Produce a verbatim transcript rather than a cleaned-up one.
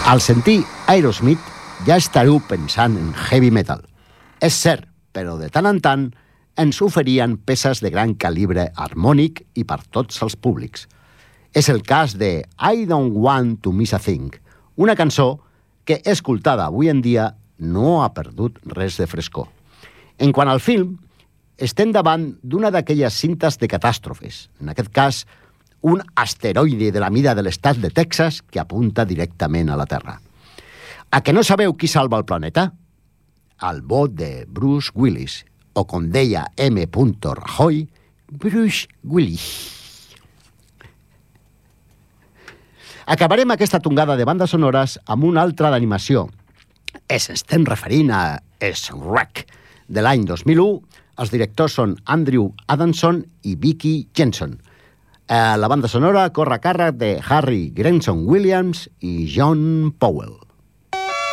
Al sentir Aerosmith ja estareu pensant en heavy metal. És cert, però de tant en tant ens oferien peces de gran calibre harmònic i per tots els públics. És el cas de I Don't Want to Miss a Thing, una cançó que, escoltada avui en dia, no ha perdut res de frescor. En quant al film, estem davant d'una d'aquelles cintes de catàstrofes, en aquest cas, un asteroide de la mida de l'estat de Texas que apunta directament a la Terra. A que no sabeu qui salva el planeta? El vot de Bruce Willis, o com deia M. Rajoy, Bruce Willis. Acabarem aquesta tongada de bandes sonores amb una altra d'animació. Es estem referint a Shrek, de l'any dos mil u. Els directors són Andrew Adamson i Vicky Jenson. La banda sonora corre a càrrec de Harry Gregson Williams i John Powell.